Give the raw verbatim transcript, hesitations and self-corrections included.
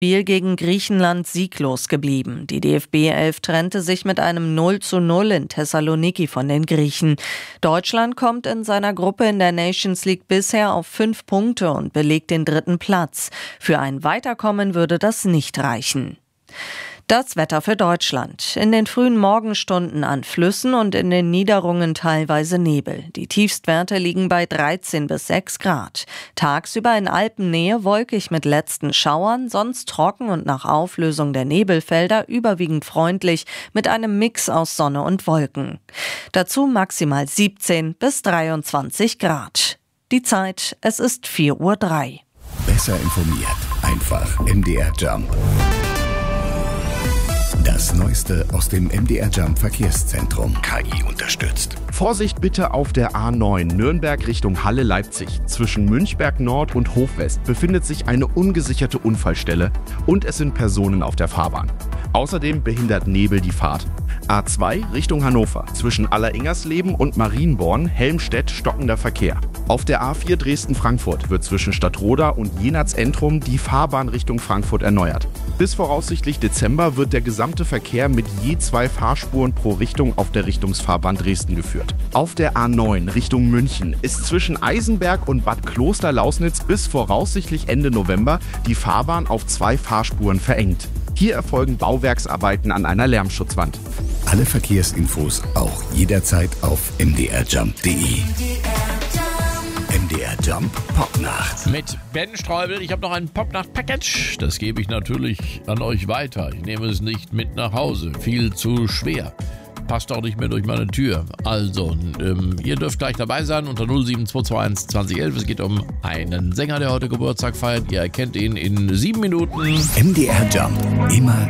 Spiel gegen Griechenland sieglos geblieben. Die D F B elf trennte sich mit einem null zu null in Thessaloniki von den Griechen. Deutschland kommt in seiner Gruppe in der Nations League bisher auf fünf Punkte und belegt den dritten Platz. Für ein Weiterkommen würde das nicht reichen. Das Wetter für Deutschland. In den frühen Morgenstunden an Flüssen und in den Niederungen teilweise Nebel. Die Tiefstwerte liegen bei dreizehn bis sechs Grad. Tagsüber in Alpennähe wolkig mit letzten Schauern, sonst trocken und nach Auflösung der Nebelfelder überwiegend freundlich mit einem Mix aus Sonne und Wolken. Dazu maximal siebzehn bis dreiundzwanzig Grad. Die Zeit, es ist vier Uhr drei. Besser informiert, einfach M D R Jump. Das Neueste aus dem M D R Jump Verkehrszentrum. K I unterstützt. Vorsicht bitte auf der A neun Nürnberg Richtung Halle-Leipzig. Zwischen Münchberg Nord und Hofwest befindet sich eine ungesicherte Unfallstelle und es sind Personen auf der Fahrbahn. Außerdem behindert Nebel die Fahrt. A zwei Richtung Hannover. Zwischen Alleringers-Leben und Marienborn, Helmstedt stockender Verkehr. Auf der A vier Dresden-Frankfurt wird zwischen Stadtroda und Jenatz-Entrum die Fahrbahn Richtung Frankfurt erneuert. Bis voraussichtlich Dezember wird der gesamte Verkehr mit je zwei Fahrspuren pro Richtung auf der Richtungsfahrbahn Dresden geführt. Auf der A neun Richtung München ist zwischen Eisenberg und Bad Kloster-Lausnitz bis voraussichtlich Ende November die Fahrbahn auf zwei Fahrspuren verengt. Hier erfolgen Bauwerksarbeiten an einer Lärmschutzwand. Alle Verkehrsinfos auch jederzeit auf m d r jump punkt d e. M D R Jump Popnacht. Mit Ben Streubel. Ich habe noch ein Popnacht-Package. Das gebe ich natürlich an euch weiter. Ich nehme es nicht mit nach Hause. Viel zu schwer. Passt auch nicht mehr durch meine Tür. Also, ähm, ihr dürft gleich dabei sein unter null sieben zwei zwei eins zwanzig elf. Es geht um einen Sänger, der heute Geburtstag feiert. Ihr erkennt ihn in sieben Minuten. M D R Jump. Immer